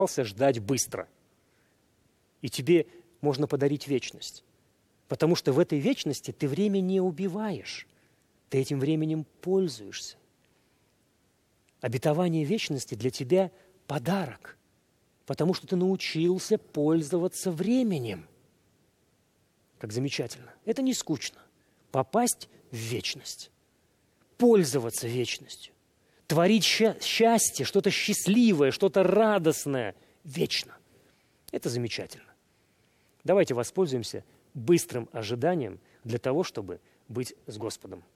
ждать быстро. И тебе можно подарить вечность. Потому что в этой вечности ты время не убиваешь. Ты этим временем пользуешься. Обетование вечности для тебя – подарок. Потому что ты научился пользоваться временем. Как замечательно. Это не скучно. Попасть в вечность. Пользоваться вечностью. Творить счастье, что-то счастливое, что-то радостное вечно. Это замечательно. Давайте воспользуемся быстрым ожиданием для того, чтобы быть с Господом.